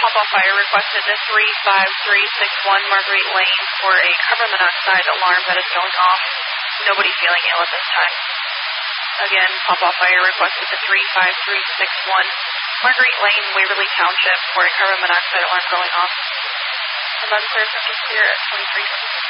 pop-off fire requested to 35361 Marguerite Lane for a carbon monoxide alarm that is going off. Nobody feeling ill at this time. Again, pop-off fire requested to 35361 Marguerite Lane, Waverly Township for a carbon monoxide alarm going off. Emergency clear at 23.